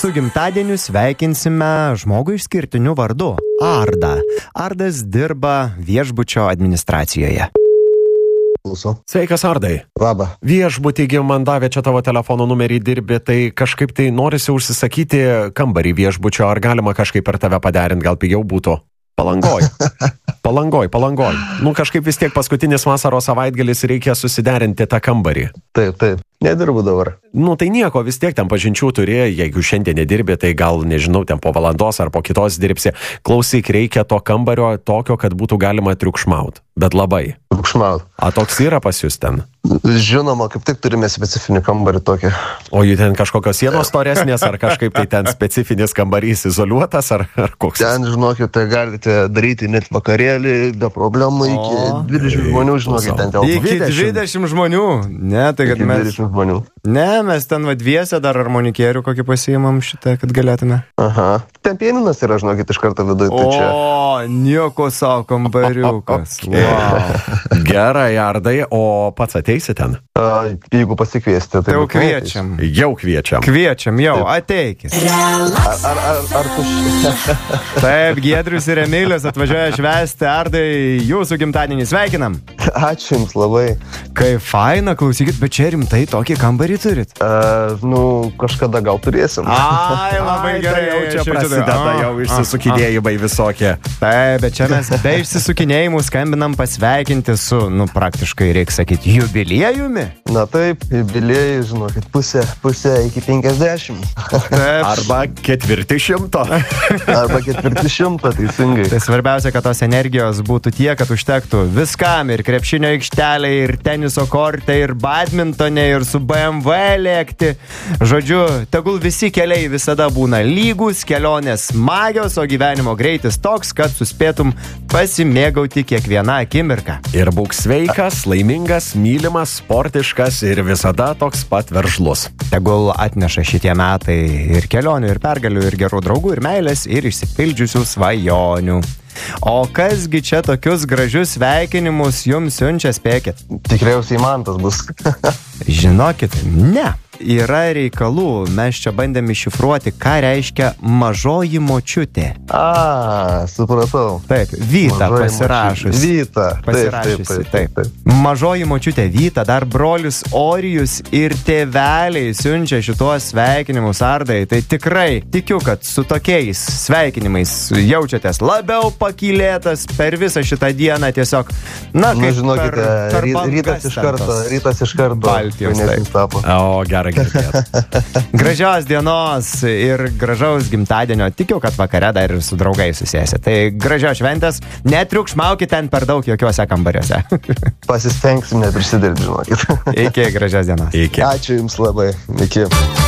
Su gimtadieniu sveikinsime žmogų išskirtiniu vardu – Ardą. Ardas dirba viešbučio administracijoje. Sveikas, Ardai. Labą. Viešbutį man davė čia tavo telefono numerį, dirbi, tai kažkaip tai norisi užsisakyti kambarį viešbučio, ar galima kažkaip per tave paderinti, gal pigiau būtų? Palangoj. Nu kažkaip vis tiek paskutinis vasaros savaitgalis reikia susiderinti tą kambarį. Taip, nedirbu dabar. Nu tai nieko, vis tiek ten pažinčių turi, jeigu šiandien nedirbi, tai gal, nežinau, ten po valandos ar po kitos dirbsi. Klausyk, reikia to kambario tokio, kad būtų galima triukšmaut, bet labai. Triukšmaut. A toks yra pas jūs ten? Žinoma, kaip tik turime specifinį kambarį tokį. O jų ten kažkokios sienos storesnės, ar kažkaip tai ten specifinis kambarys izoliuotas, ar koks? Ten, žinokite, galite daryti net vakarėlį, be problemų, iki 20 žmonių, žinokite, ten telpa. Iki 20 žmonių? Ne, tai kad mes... 20 žmonių. Ne, mes ten dviese dar harmonikierių kokį pasiimam šitą, kad galėtume. Aha. Ten pianinas yra, žinokit, iš karto viduje. O, nieko savo kambariukas. Wow. Gerai, Ardai, o pats ateisi ten? Jeigu pasikviesti, tai... Jau kviečiam. Kviečiam, jau, ateikis. Ar tu... Taip, Giedrius ir Emilis atvažiuoja švęsti. Ardai, jūsų gimtadienį sveikinam. Ačiū jums labai. Kaip faina, klausykit, bet čia rimtai tokį kambarį turit? Kažkada gal turėsim. Ai, labai gerai. Jau čia prasideda, jau išsisukinėjimai visokie. Taip, bet čia mes be išsisukinėjimų skambinam pasveikinti su, praktiškai reikia sakyti, jubiliejumi. Na taip, jubiliejai, žinokit, pusė iki 50. Arba 400. Arba 400, teisingai. Tai svarbiausia, kad tos energijos būtų tiek, kad užtektų viskam, ir krepšinio aikštelė, ir teniso korte, ir badmintone, ir su BMW lėkti. Žodžiu, tegul visi keliai visada būna lygus, kelionės smagios, o gyvenimo greitis toks, kad suspėtum pasimėgauti kiekvieną akimirką. Ir būk sveikas, laimingas, mylimas, sportiškas ir visada toks pat veržlus. Tegul atneša šitie metai ir kelionių, ir pergalių, ir gerų draugų, ir meilės, ir išsipildžiusių svajonių. O kasgi čia tokius gražius sveikinimus jums siunčia, spėkit? Tikriausiai man tas bus. Žinokit, ne. Yra reikalų, mes čia bandėm iššifruoti, ką reiškia mažoji močiutė. Supratau. Taip, Vyta pasirašus. Vyta. Pasirašusi, taip. Mažoji močiutė Vyta, dar brolis Orijus ir tėveliai siunčia šituos sveikinimus, Ardai. Tai tikrai tikiu, kad su tokiais sveikinimais jaučiatės labiau pakylėtas per visą šitą dieną tiesiog. Na, kaip žinokite, rytas iš karto. Baltijos, taip. O, gerai. Gražios dienos ir gražaus gimtadienio. Tikiu, kad vakare dar ir su draugais susėsite. Tai gražios šventės. Netriukšmaukit ten per daug jokiuose kambariuose. Pasistengsim neprisidirbti, žinokit. Iki gražios dienos. Iki. Ačiū jums labai. Iki.